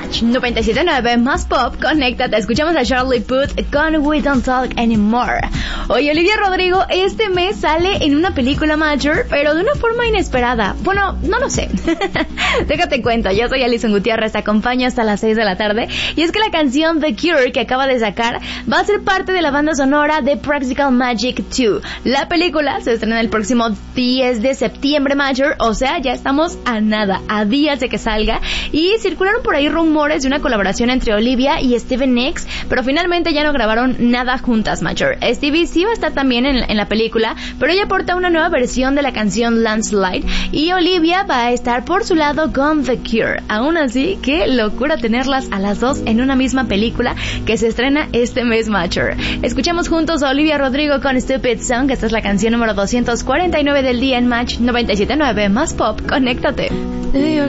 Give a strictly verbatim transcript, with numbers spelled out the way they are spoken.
Match noventa y siete punto nueve más pop, conéctate. Escuchamos a Charlie Puth con We Don't Talk Anymore. Oye, Olivia Rodrigo este mes sale en una película major, pero de una forma inesperada. Bueno, no lo sé. Déjate cuento, yo soy Alison Gutiérrez, te acompaño hasta las seis de la tarde. Y es que la canción The Cure que acaba de sacar va a ser parte de la banda sonora de Practical Magic dos. La película se estrena el próximo diez de septiembre major, o sea, ya estamos a nada, a días de que salga. Y circularon por ahí rumores de una colaboración entre Olivia y Stevie Nicks, pero finalmente ya no grabaron nada juntas major. Stevie sí va a estar también en, en la película, pero ella aporta una nueva versión de la canción Landslide, y Olivia va a estar por su lado con The Cure. Aún así, qué locura tenerlas a las dos en una misma película que se estrena este mes major. Escuchamos juntos a Olivia Rodrigo con Stupid Song. Esta es la canción número doscientos cuarenta y nueve del día en Match noventa y siete punto nueve más pop. Conéctate. New